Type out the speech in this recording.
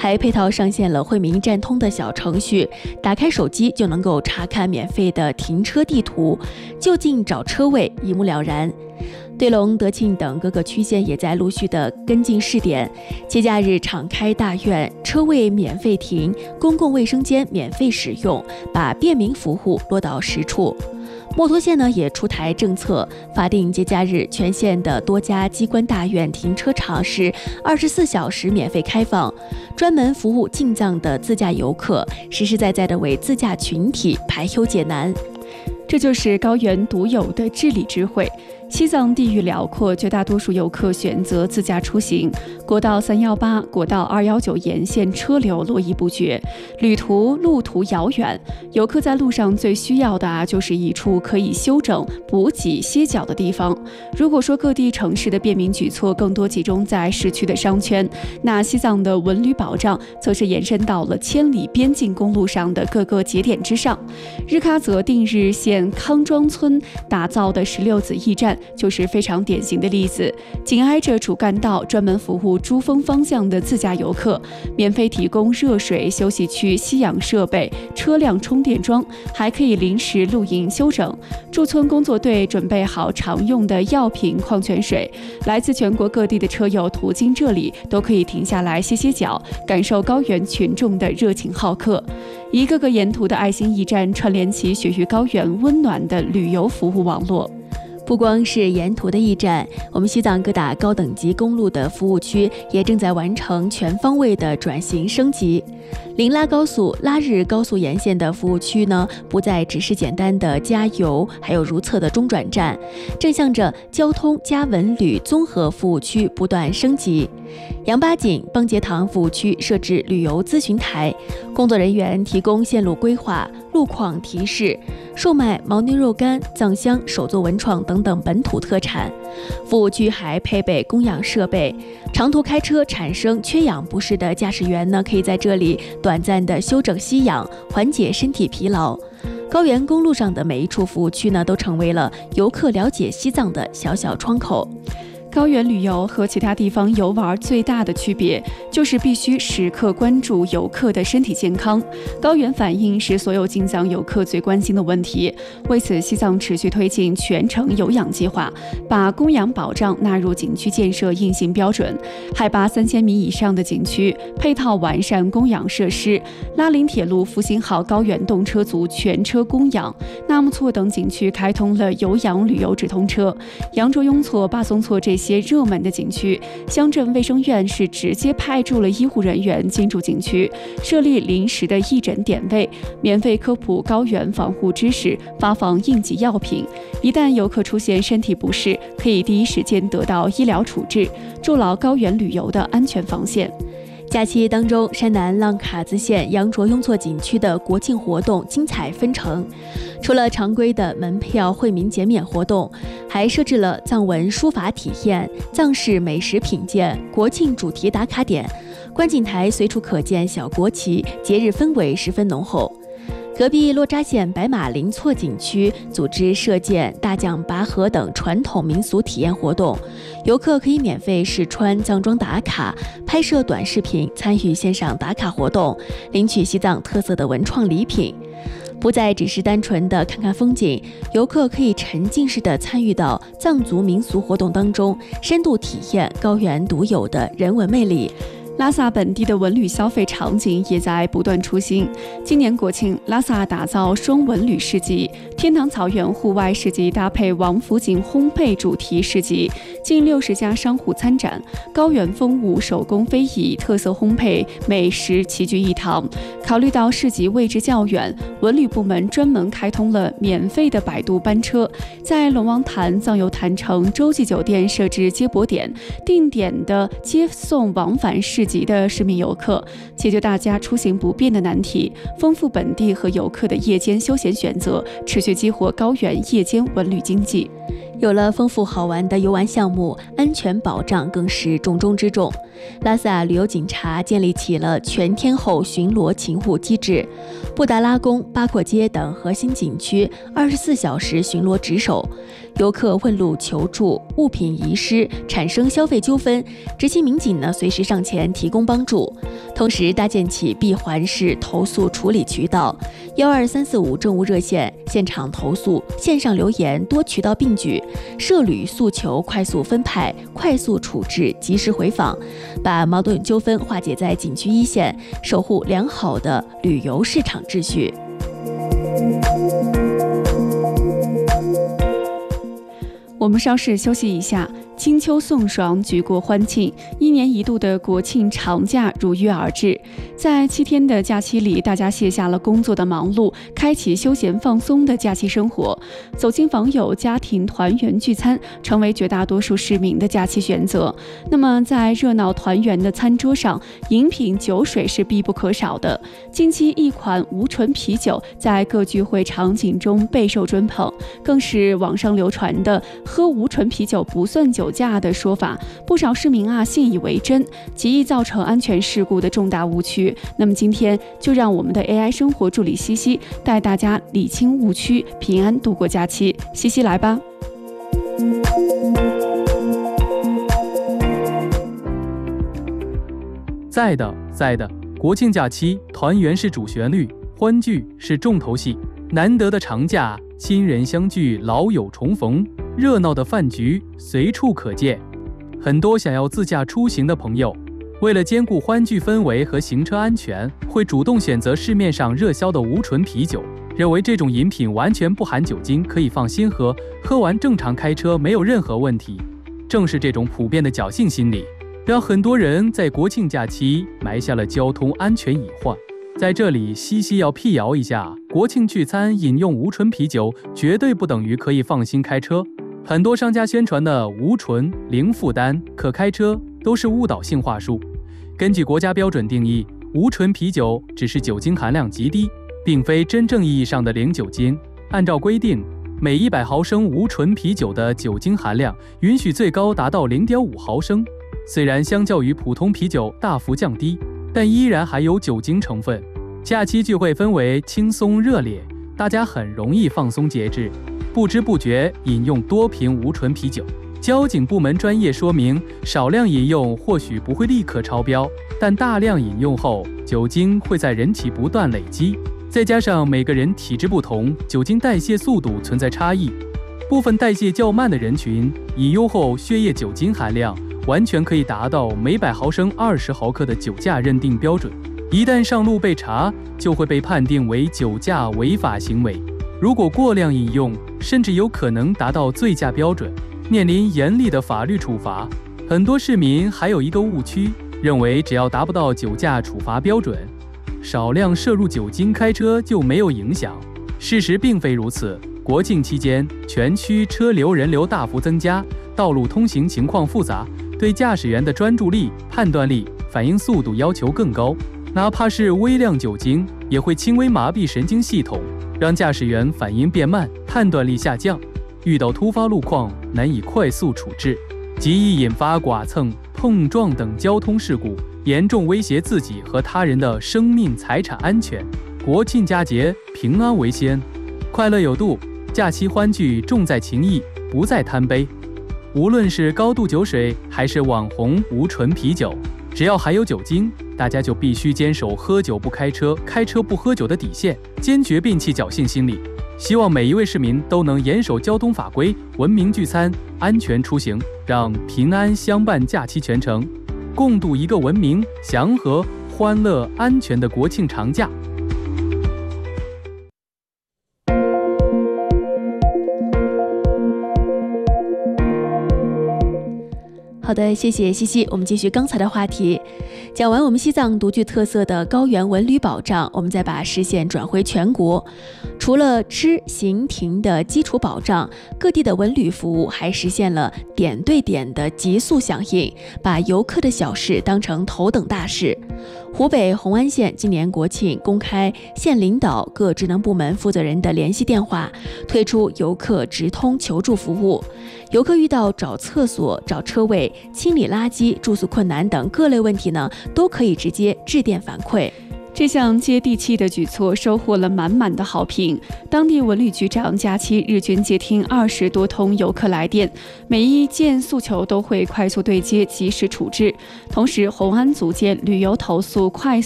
还配套上线了惠民站通的小程序，打开手机就能够查看免费的停车地图，就近找车位，一目了然。对龙、德庆等各个区县也在陆续的跟进试点，节假日敞开大院，车位免费停，公共卫生间免费使用，把便民服务落到实处。墨脱县呢也出台政策，法定节假日全县的多家机关大院停车场是24小时免费开放，专门服务进藏的自驾游客，实实在在的为自驾群体排忧解难。 这就是高原独有的治理智慧。西藏地域辽阔，绝大多数游客选择自驾出行。国道318、国道219沿线车流络绎不绝，路途遥远，游客在路上最需要的就是一处可以休整、补给、歇脚的地方。如果说各地城市的便民举措更多集中在市区的商圈，那西藏的文旅保障则是延伸到了千里边境公路上的各个节点之上。日喀则定日县康庄村打造的16子驿站就是非常典型的例子，紧挨着主干道，专门服务珠峰方向的自驾游客，免费提供热水、休息区、吸氧设备、车辆充电桩，还可以临时露营休整。驻村工作队准备好常用的药品、矿泉水，来自全国各地的车友途经这里，都可以停下来歇歇脚，感受高原群众的热情好客。一个个沿途的爱心驿站串联起雪域高原温暖的旅游服务网络。 不光是沿途的驿站，我们西藏各大高等级公路的服务区也正在完成全方位的转型升级。林拉高速、拉日高速沿线的服务区呢，不再只是简单的加油，还有如厕的中转站，正向着交通加文旅综合服务区不断升级。羊八井、邦杰堂服务区设置旅游咨询台，工作人员提供线路规划、路况提示，售卖牦牛肉干、藏香、手作文创等等本土特产。服务区还配备供氧设备，长途开车产生缺氧不适的驾驶员呢，可以在这里短暂的休整吸氧，缓解身体疲劳。高原公路上的每一处服务区呢，都成为了游客了解西藏的小小窗口。 高原旅游和其他地方游玩最大的区别，就是必须时刻关注游客的身体健康。高原反应是所有进藏游客最关心的问题。为此，西藏持续推进全程有氧计划，把供氧保障纳入景区建设硬性标准。海拔3000米以上的景区配套完善供氧设施，拉林铁路复兴号高原动车组全车供氧，纳木错等景区开通了有氧旅游直通车。羊卓雍措、巴松措这些热门的景区，乡镇卫生院是直接派驻了医护人员进驻景区，设立临时的义诊点位，免费科普高原防护知识，发放应急药品。一旦游客出现身体不适，可以第一时间得到医疗处置，筑牢高原旅游的安全防线。 假期当中，山南浪卡兹县羊卓雍措景区的国庆活动精彩纷呈。除了常规的门票惠民减免活动，还设置了藏文书法体验、藏式美食品鉴、国庆主题打卡点。观景台随处可见小国旗，节日氛围十分浓厚。隔壁洛扎县白马林措景区组织射箭、大将拔河等传统民俗体验活动，游客可以免费试穿藏装打卡，拍摄短视频，参与线上打卡活动，领取西藏特色的文创礼品。不再只是单纯的看看风景，游客可以沉浸式的参与到藏族民俗活动当中，深度体验高原独有的人文魅力。 拉萨本地的文旅消费场景也在不断出新。今年国庆，拉萨打造双文旅市集，天堂草原户外市集搭配王府井烘焙主题市集，近60家商户参展，高原风物、手工非遗、特色烘焙、美食齐聚一堂。考虑到市集位置较远，文旅部门专门开通了免费的摆渡班车，在龙王潭、藏游坛城洲际酒店设置接驳点，定点的接送往返市集的市民游客，解决大家出行不便的难题，丰富本地和游客的夜间休闲选择，持续激活高原夜间文旅经济。 有了丰富好玩的游玩项目，安全保障更是重中之重。拉萨旅游警察建立起了全天候巡逻勤务机制，布达拉宫、八廓街等核心景区24小时巡逻值守。 游客问路求助，物品遗失，产生消费纠纷，执勤民警随时上前提供帮助。同时搭建起闭环式投诉处理渠道，12345政务热线、现场投诉、线上留言多渠道并举，涉旅诉求快速分派、快速处置、及时回访，把矛盾纠纷化解在景区一线，守护良好的旅游市场秩序。 我们稍事休息一下。金秋送爽，举国欢庆，一年一度的国庆长假如约而至。在7天的假期里，大家卸下了工作的忙碌，开启休闲放松的假期生活。走亲访友、家庭团圆聚餐，成为绝大多数市民的假期选择。那么，在热闹团圆的餐桌上，饮品酒水是必不可少的。近期一款无醇啤酒在各聚会场景中备受追捧，更是网上流传的喝无醇啤酒不算酒驾的说法，不少市民信以为真，极易造成安全事故的重大误区。那么今天就让我们的 AI 生活助理西西带大家理清误区，平安度过假期。西西来吧。 在的，国庆假期团圆是主旋律，欢聚是重头戏。难得的长假，亲人相聚，老友重逢，热闹的饭局随处可见。很多想要自驾出行的朋友，为了兼顾欢聚氛围和行车安全，会主动选择市面上热销的无醇啤酒，认为这种饮品完全不含酒精，可以放心喝，喝完正常开车没有任何问题。正是这种普遍的侥幸心理，让很多人在国庆假期埋下了交通安全隐患。在这里，西西要辟谣一下，国庆聚餐饮用无醇啤酒绝对不等于可以放心开车。很多商家宣传的无醇、零负担、可开车都是误导性话术。根据国家标准定义，无醇啤酒只是酒精含量极低，并非真正意义上的零酒精。按照规定，每100毫升无醇啤酒的酒精含量允许最高达到0.5毫升。虽然相较于普通啤酒大幅降低，但依然含有酒精成分。假期聚会氛围轻松热烈，大家很容易放松节制，不知不觉饮用多瓶无醇啤酒。交警部门专业说明，少量饮用或许不会立刻超标，但大量饮用后，酒精会在人体不断累积，再加上每个人体质不同，酒精代谢速度存在差异。部分代谢较慢的人群，饮用后血液酒精含量完全可以达到每100毫升20毫克的酒驾认定标准。一旦上路被查，就会被判定为酒驾违法行为。如果过量饮用，甚至有可能达到醉驾标准，面临严厉的法律处罚。很多市民还有一个误区，认为只要达不到酒驾处罚标准，少量摄入酒精开车就没有影响。事实并非如此。国庆期间，全区车流人流大幅增加，道路通行情况复杂，对驾驶员的专注力、判断力、反应速度要求更高。哪怕是微量酒精，也会轻微麻痹神经系统，让驾驶员反应变慢，判断力下降。遇到突发路况，难以快速处置，极易引发剐蹭、碰撞等交通事故，严重威胁自己和他人的生命财产安全。国庆佳节，平安为先，快乐有度，假期欢聚重在情谊，不在贪杯。无论是高度酒水还是网红无醇啤酒，只要含有酒精，大家就必须坚守喝酒不开车、开车不喝酒的底线，坚决摒弃侥幸心理。希望每一位市民都能严守交通法规，文明聚餐，安全出行，让平安相伴假期全程，共度一个文明、祥和、欢乐、安全的国庆长假。 好的，谢谢西西。我们继续刚才的话题，讲完我们西藏独具特色的高原文旅保障，我们再把视线转回全国。除了吃行停的基础保障，各地的文旅服务还实现了点对点的急速响应，把游客的小事当成头等大事。湖北雄安县今年国庆公开县领导各职能部门负责人的联系电话，推出游客直通求助服务。游客遇到找厕所、找车位、清理垃圾、住宿困难等各类问题呢，都可以直接致电反馈。 这项接地气的举措收获了满满的好评。当地文旅局长假期日均接听20多通游客来电，每一件诉求都会快速对接，及时处置。同时，红安组建旅游投诉快